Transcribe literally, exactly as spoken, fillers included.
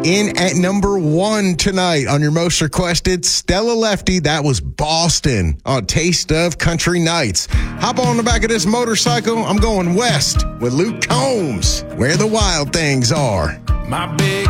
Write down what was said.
In at number one tonight on your most requested, Stella Lefty. That was Boston on Taste of Country Nights. Hop on the back of this motorcycle. I'm going west with Luke Combs, Where the Wild Things Are. My big